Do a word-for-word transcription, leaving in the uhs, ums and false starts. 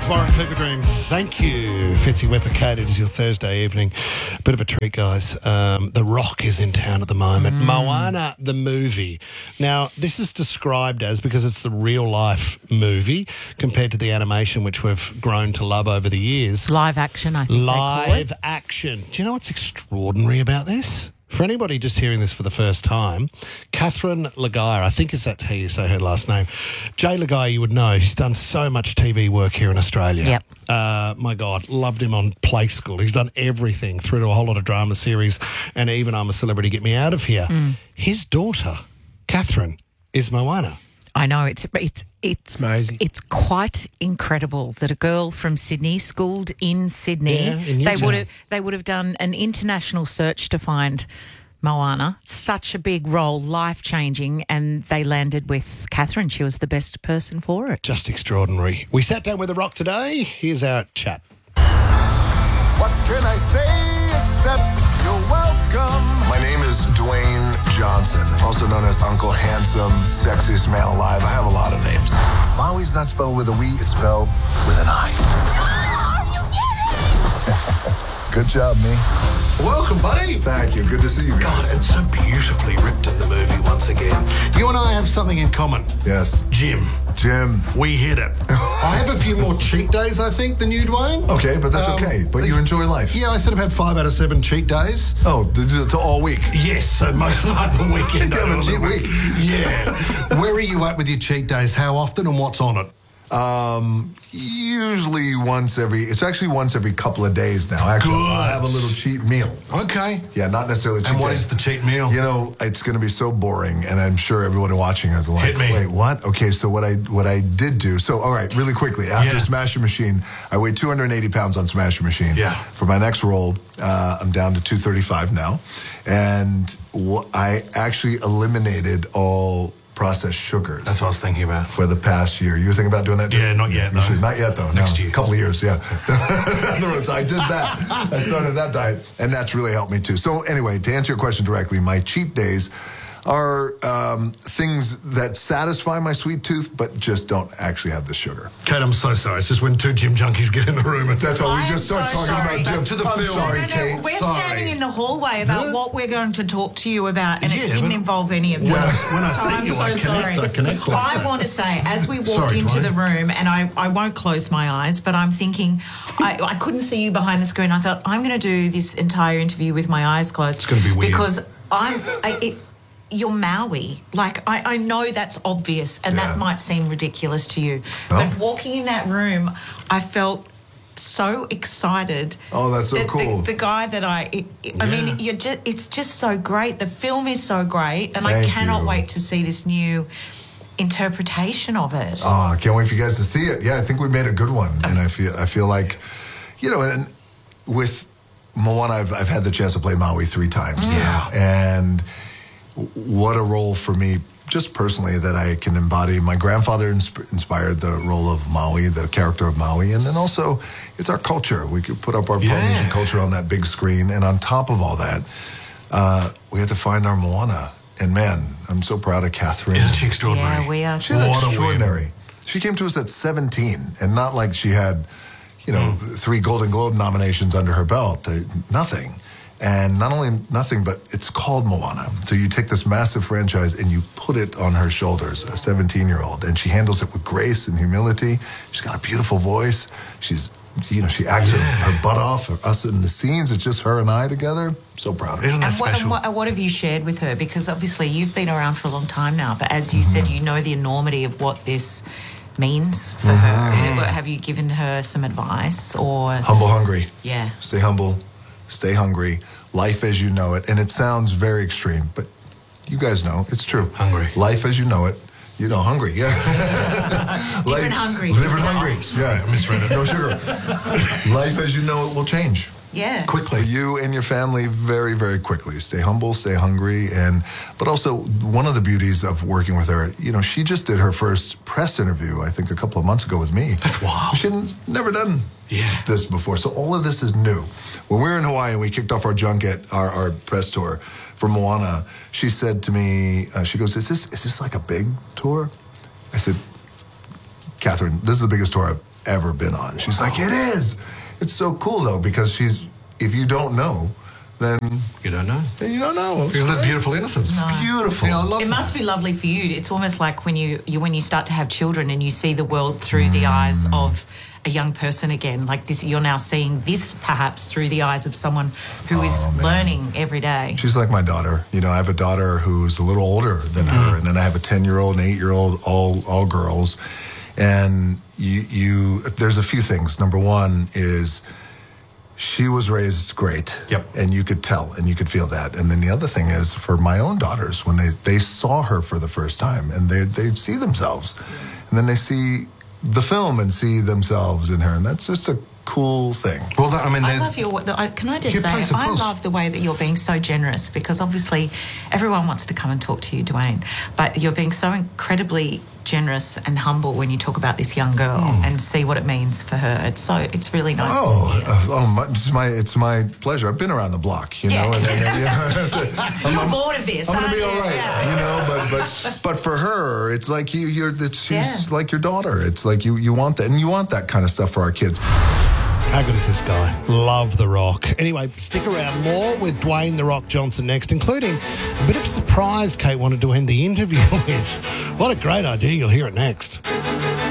Warren Fever Dream. Thank you, Fitzy Weffer. It is your Thursday evening. A bit of a treat, guys. Um, the Rock is in town at the moment. Mm. Moana, the movie. Now, this is described as, because it's the real-life movie compared to the animation which we've grown to love over the years. Live action, I think Live they call it. action. Do you know what's extraordinary about this? For anybody just hearing this for the first time, Catherine Legeyer, I think is that how you say her last name. Jay Legeyer, you would know. He's done so much T V work here in Australia. Yep. Uh, my God, loved him on Play School. He's done everything through to a whole lot of drama series and even I'm a Celebrity, Get Me Out of Here. Mm. His daughter, Catherine, is Moana. I know, it's it's it's amazing. It's quite incredible that a girl from Sydney, schooled in Sydney, yeah, in they would have they would have done an international search to find Moana. Such a big role, life changing, and they landed with Catherine. She was the best person for it. Just extraordinary. We sat down with The Rock today. Here's our chat. What can I say except you're welcome? My name is Dwayne Johnson, also known as Uncle Handsome, sexiest man alive. I have a lot of names. Maui's not spelled with a we, it's spelled with an I. Oh, you get it! Good job, me. Welcome, buddy. Thank you. Good to see you guys. God, it's so beautifully ripped in the movie once again. You and I have something in common. Yes. Gym. Jim. We hit it. I have a few more cheat days, I think, than you, Dwayne. Okay, but that's Um, okay. But you enjoy life. Yeah, I sort of had five out of seven cheat days. Oh, to, to all week. Yes, so most like the weekend. You have a cheat week. Yeah. Where are you at with your cheat days? How often and what's on it? Um, usually once every, it's actually once every couple of days now. Actually, Good. I have a little cheat meal. Okay. Yeah, not necessarily cheat And what day. is the cheat meal? You know, it's going to be so boring, and I'm sure everyone watching is like, Hit me. wait, what? Okay, so what I what I did do, so all right, really quickly, after Yeah. Smash Your Machine, I weighed two hundred eighty pounds on Smash Your Machine. Yeah. For my next role, uh, I'm down to two thirty-five now, and wh- I actually eliminated all processed sugars. That's what I was thinking about. For the past year. You were thinking about doing that? Yeah, not yet, You no. should- Not yet, though. Next no. year. A couple of years, yeah. So I did that. I started that diet, and that's really helped me, too. So anyway, to answer your question directly, my cheat days are um, things that satisfy my sweet tooth, but just don't actually have the sugar. Kate, I'm so sorry. It's just when two gym junkies get in the room. It's That's all. We I'm just start so talking sorry. about gym. Back to the I'm film. sorry, No, no, Kate. we're sorry. standing in the hallway about Huh? what we're going to talk to you about, and Yeah, it didn't but- involve any of When this. I- when I so see I'm you, so I connect, sorry. I connect like I that. want to say, as we walked Sorry, into Dwayne. the room, and I, I won't close my eyes, but I'm thinking, I, I couldn't see you behind the screen. I thought, I'm going to do this entire interview with my eyes closed. It's gonna be weird. Because I'm... I, it, you're Maui. Like, I, I know that's obvious, and Yeah. that might seem ridiculous to you. No. But walking in that room, I felt so excited. Oh, that's so that cool. The, the guy that I, it, I Yeah. mean, you're just, it's just so great. The film is so great, and I Thank cannot you. wait to see this new interpretation of it. Oh, I can't wait for you guys to see it. Yeah, I think we made a good one, and I feel I feel like, you know, and with Moana, I've I've had the chance to play Maui three times now, and what a role for me, just personally, that I can embody. My grandfather insp- inspired the role of Maui, the character of Maui, and then also it's our culture. We could put up our Yeah. Polynesian culture on that big screen, and on top of all that, uh, we had to find our Moana. And man, I'm so proud of Catherine. Isn't she extraordinary? Yeah, we are. She's What a extraordinary. She came to us at seventeen, and not like she had, you know, three Golden Globe nominations under her belt. Uh, nothing. And not only nothing, but it's called Moana. So you take this massive franchise and you put it on her shoulders, a seventeen-year-old, and she handles it with grace and humility. She's got a beautiful voice. She's, you know, she acts her, her butt off. Us in the scenes, it's just her and I together. So proud of her. Isn't that And what, and special? what, what have you shared with her? Because obviously you've been around for a long time now, but as you said, you know the enormity of what this means for her. Have you given her some advice or? Humble, hungry. Yeah. Stay humble, stay hungry, life as you know it. And it sounds very extreme, but you guys know it's true. Hungry. Life as you know it. You know, hungry, yeah. Different hungry. Different hungry, yeah. I misread it. No sugar. Life as you know it will change. Yeah. Quickly. For you and your family, very, very quickly. Stay humble, stay hungry, and but also one of the beauties of working with her, you know, she just did her first press interview, I think, a couple of months ago with me. That's wild. She had never done Yeah. this before, so all of this is new. When we were in Hawaii and we kicked off our junket, our, our press tour for Moana, she said to me, uh, she goes, "Is this is this like a big tour?" I said, Catherine, this is the biggest tour I've ever been on. She's like, it is. It's so cool, though, because she's, if you don't know, then You don't know. then you don't know. It's Isn't it great. beautiful innocence? No. Beautiful. Yeah, I love It that. must be lovely for you. It's almost like when you, you when you start to have children and you see the world through the eyes of a young person again. Like this, you're now seeing this perhaps through the eyes of someone who is Oh, man. learning every day. She's like my daughter. You know, I have a daughter who's a little older than her, and then I have a ten-year-old and eight-year-old, all all girls. And you, you, there's a few things. Number one is she was raised great. Yep. And you could tell and you could feel that. And then the other thing is for my own daughters, when they, they saw her for the first time and they they see themselves, and then they see the film and see themselves in her, and that's just a cool thing. Well, that, I mean, I they're- love your. The, I, can I just Yeah, say, please, of I course. love the way that you're being so generous because obviously everyone wants to come and talk to you, Dwayne, but you're being so incredibly generous and humble when you talk about this young girl and see what it means for her. It's so. It's really nice. Hmm. Oh, to hear. uh, oh, my, it's my it's my pleasure. I've been around the block, you Yeah. know. And, and, yeah, You're bored of this. I'm gonna aren't be you? all right, Yeah. you know. But but but for her, it's like you you're it's, she's Yeah. like your daughter. It's like you you want that, and you want that kind of stuff for our kids. How good is this guy? Love The Rock. Anyway, stick around. More with Dwayne The Rock Johnson next, including a bit of surprise Kate wanted to end the interview with. What a great idea. You'll hear it next.